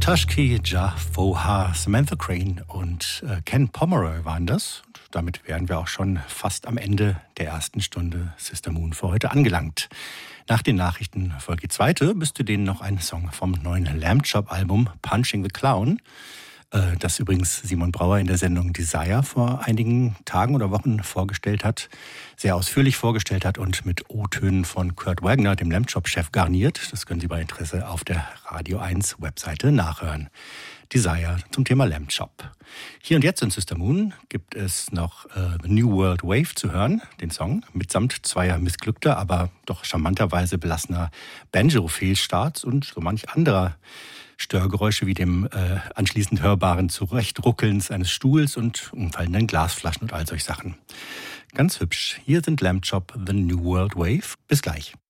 Tashki, Ja Foha, Samantha Crane und Ken Pomeroy waren das. Und damit wären wir auch schon fast am Ende der ersten Stunde Sister Moon für heute angelangt. Nach den Nachrichten folgt die zweite, bis zu denen noch ein Song vom neuen Lamb Chop Album Punching the Clown, das übrigens Simon Brauer in der Sendung Desire vor einigen Tagen oder Wochen vorgestellt hat, sehr ausführlich vorgestellt hat und mit O-Tönen von Kurt Wagner, dem Lamb Chop-Chef, garniert. Das können Sie bei Interesse auf der Radio 1 Webseite nachhören. Desire zum Thema Lamb Chop. Hier und jetzt in Sister Moon gibt es noch The New World Wave zu hören, den Song, mitsamt zweier missglückter, aber doch charmanterweise belassener Banjo-Fehlstarts und so manch anderer Störgeräusche wie dem anschließend hörbaren Zurechtruckelns eines Stuhls und umfallenden Glasflaschen und all solch Sachen. Ganz hübsch. Hier sind Lamb Chop, The New World Wave. Bis gleich.